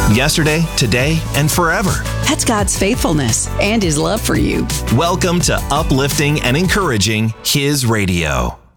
yesterday, today, and forever. That's God's faithfulness and His love for you. Welcome to Uplifting and Encouraging His Radio.